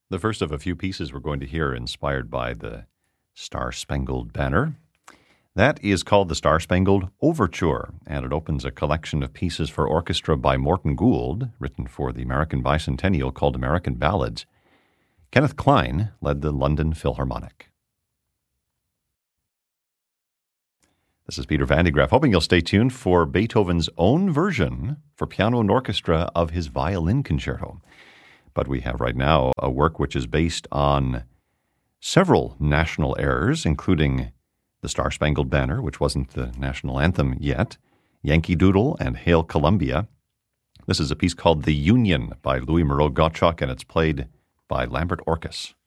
The first of a few pieces we're going to hear inspired by the Star-Spangled Banner. That is called the Star-Spangled Overture, and it opens a collection of pieces for orchestra by Morton Gould, written for the American Bicentennial, called American Ballads. Kenneth Klein led the London Philharmonic. This is Peter Van de Graaff, hoping you'll stay tuned for Beethoven's own version for piano and orchestra of his violin concerto. But we have right now a work which is based on several national airs, including the Star-Spangled Banner, which wasn't the national anthem yet, Yankee Doodle, and Hail Columbia. This is a piece called The Union by Louis Moreau Gottschalk, and it's played by Lambert Orkes.